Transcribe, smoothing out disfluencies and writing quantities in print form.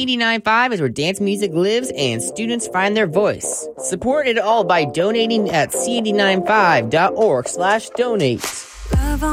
C89.5 is where dance music lives and students find their voice. Support it all by donating at C89.5.org/donate.